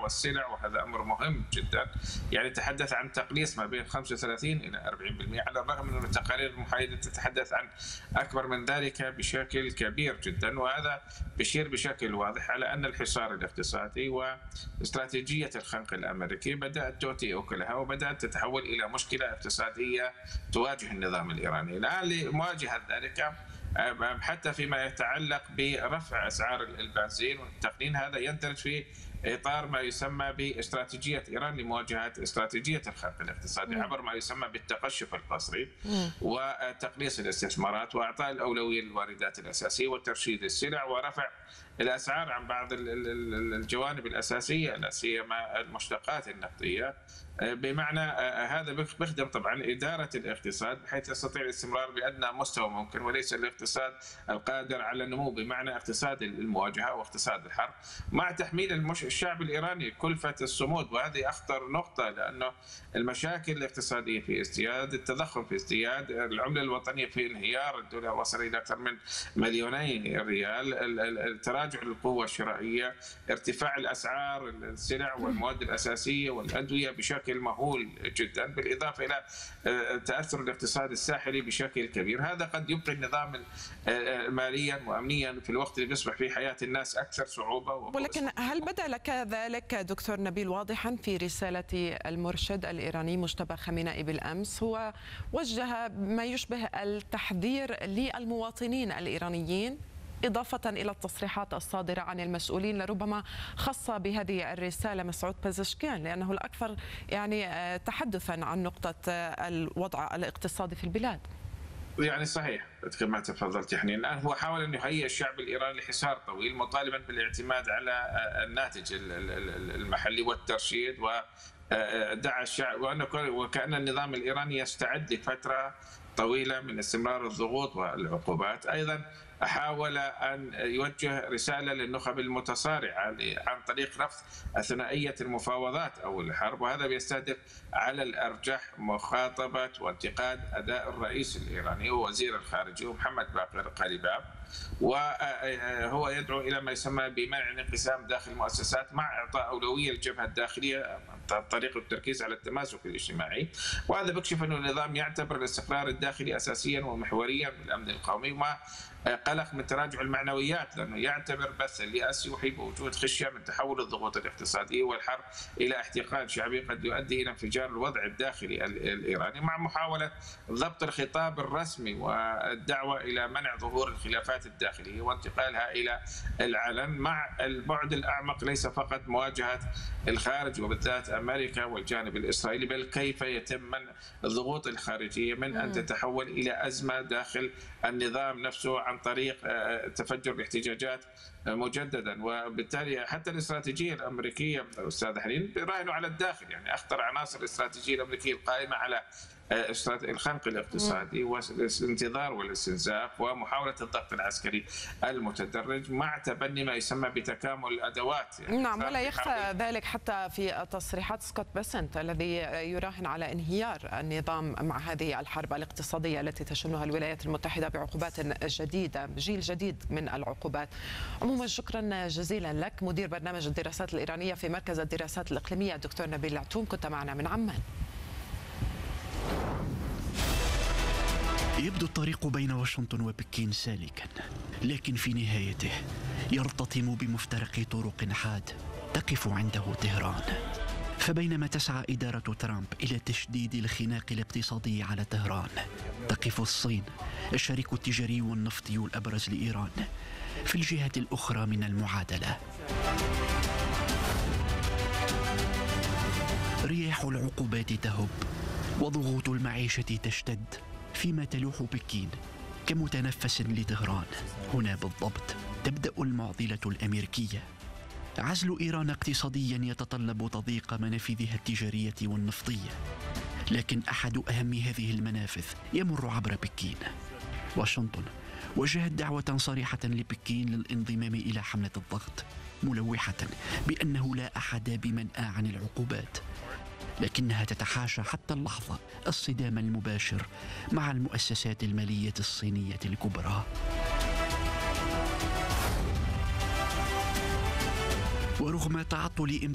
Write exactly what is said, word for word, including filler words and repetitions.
والسلع، وهذا أمر مهم جدا. يعني تحدث عن تقليص ما بين خمسة وثلاثين إلى أربعين بالمئة، على الرغم من التقارير المحايدة تتحدث عن أكبر من ذلك بشكل كبير جدا. وهذا بشير بشكل واضح على أن الحصار الاقتصادي واستراتيجية الخنق الأمريكي بدأت تؤتي أكلها، وبدأت تتحول إلى مشكلة اقتصادية تواجه النظام الإيراني. الآن لمواجهة ذلك حتى فيما يتعلق برفع أسعار البنزين والتقنين، هذا يندرج في إطار ما يسمى باستراتيجية إيران لمواجهة استراتيجية الخنق الاقتصادي عبر ما يسمى بالتقشف القسري وتقليص الاستثمارات وإعطاء الأولوية للواردات الأساسية وترشيد السلع ورفع الأسعار عن بعض الجوانب الأساسية لا سيما المشتقات النفطية. بمعنى هذا بيخدم طبعا إدارة الاقتصاد بحيث يستطيع الاستمرار بأدنى مستوى ممكن، وليس الاقتصاد القادر على النمو بمعنى اقتصاد المواجهة واقتصاد الحرب، مع تحميل المش... الشعب الإيراني كلفة الصمود. وهذه أخطر نقطة، لأنه المشاكل الاقتصادية في ازدياد، التضخم في ازدياد، العملة الوطنية في انهيار، الدولار وصل إلى أكثر من مليوني ريال، التراجع للقوة الشرائية، ارتفاع الأسعار السلع والمواد الأساسية والأدوية بشكل مهول جدا، بالإضافة إلى تأثر الاقتصاد الساحلي بشكل كبير. هذا قد يبقي النظام ماليا وأمنيا في الوقت اللي بيصبح فيه حياة الناس أكثر صعوبة. ولكن هل بدا لك ذلك دكتور نبيل واضحا في رسالة المرشد الإيراني مجتبى خامنئي بالأمس؟ هو وجه ما يشبه التحذير للمواطنين الإيرانيين، إضافة إلى التصريحات الصادرة عن المسؤولين لربما خاصة بهذه الرسالة مسعود بزشكيان، لأنه الأكثر يعني تحدثا عن نقطة الوضع الاقتصادي في البلاد. يعني صحيح كما تفضلت. يعني الآن هو حاول أن يهيئ الشعب الإيراني لحصار طويل مطالبا بالاعتماد على الناتج المحلي والترشيد، ودعا الشعب وكأن النظام الإيراني يستعد لفترة طويلة من استمرار الضغوط والعقوبات. أيضا حاول أن يوجه رسالة للنخب المتصارعة عن طريق رفض أثنائية المفاوضات أو الحرب، وهذا بيستهدف على الأرجح مخاطبة وانتقاد أداء الرئيس الإيراني ووزير الخارجية محمد باقر قليباف، وهو يدعو إلى ما يسمى بمنع الانقسام داخل المؤسسات مع إعطاء أولوية للجبهة الداخلية عن طريق التركيز على التماسك الاجتماعي. وهذا بيكشف أن النظام يعتبر الاستقرار الداخلي أساسيا ومحوريا بالأمن القومي، وما قلق من تراجع المعنويات، لأنه يعتبر بث اليأس يوحي بوجود خشية من تحول الضغوط الاقتصادية والحرب إلى احتقان شعبي قد يؤدي إلى انفجار الوضع الداخلي الإيراني، مع محاولة ضبط الخطاب الرسمي والدعوة إلى منع ظهور الخلافات الداخلية وانتقالها إلى العلن، مع البعد الأعمق ليس فقط مواجهة الخارج وبالذات أمريكا والجانب الإسرائيلي، بل كيف يتم منع الضغوط الخارجية من أن تتحول إلى أزمة داخل النظام نفسه عن طريق تفجر الاحتجاجات مجددا. وبالتالي حتى الاستراتيجية الأمريكية أستاذ حنين راهنوا على الداخل، يعني أخطر عناصر الاستراتيجية الأمريكية القائمة على الخنق الاقتصادي والانتظار والاستنزاف ومحاولة الضغط العسكري المتدرج مع تبني ما يسمى بتكامل الأدوات. يعني نعم، ولا يخفى ذلك حتى في تصريحات سكوت بيسنت الذي يراهن على انهيار النظام مع هذه الحرب الاقتصادية التي تشنها الولايات المتحدة بعقوبات جديدة، جيل جديد من العقوبات. عموما شكرا جزيلا لك مدير برنامج الدراسات الإيرانية في مركز الدراسات الإقليمية دكتور نبيل العتوم، كنت معنا من عمان. يبدو الطريق بين واشنطن وبكين سالكا، لكن في نهايته يرتطم بمفترق طرق حاد تقف عنده طهران. فبينما تسعى إدارة ترامب إلى تشديد الخناق الاقتصادي على طهران، تقف الصين الشريك التجاري والنفطي الأبرز لإيران في الجهة الأخرى من المعادلة. رياح العقوبات تهب وضغوط المعيشة تشتد، فيما تلوح بكين كمتنفس لطهران. هنا بالضبط تبدأ المعضلة الأمريكية. عزل إيران اقتصاديا يتطلب تضييق منافذها التجارية والنفطية، لكن أحد أهم هذه المنافذ يمر عبر بكين. واشنطن وجهت دعوة صريحة لبكين للانضمام إلى حملة الضغط، ملوحة بأنه لا أحد بمنأى عن العقوبات، لكنها تتحاشى حتى اللحظة الصدام المباشر مع المؤسسات المالية الصينية الكبرى. ورغم تعطل